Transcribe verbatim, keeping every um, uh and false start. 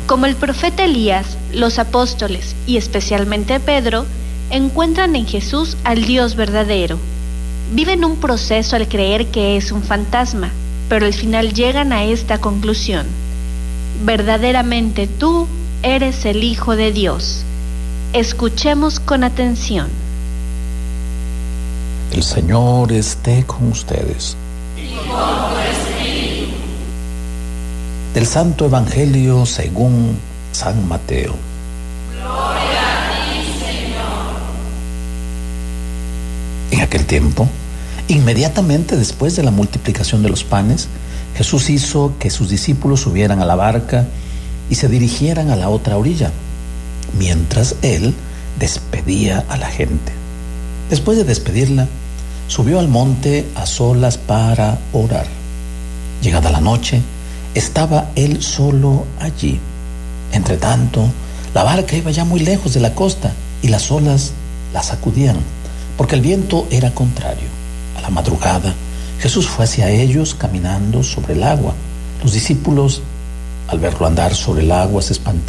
Como el profeta Elías, los apóstoles y especialmente Pedro encuentran en Jesús al Dios verdadero. Viven un proceso al creer que es un fantasma, pero al final llegan a esta conclusión: verdaderamente tú eres el Hijo de Dios. Escuchemos con atención. El Señor esté con ustedes. Y con tu espíritu. Del Santo Evangelio según San Mateo. Gloria a ti, Señor. En aquel tiempo, inmediatamente después de la multiplicación de los panes, Jesús hizo que sus discípulos subieran a la barca y se dirigieran a la otra orilla, mientras Él despedía a la gente. Después de despedirla, subió al monte a solas para orar. Llegada la noche, estaba Él solo allí. Entretanto, la barca iba ya muy lejos de la costa y las olas la sacudían, porque el viento era contrario. A la madrugada, Jesús fue hacia ellos caminando sobre el agua. Los discípulos, al verlo andar sobre el agua, se espantaron.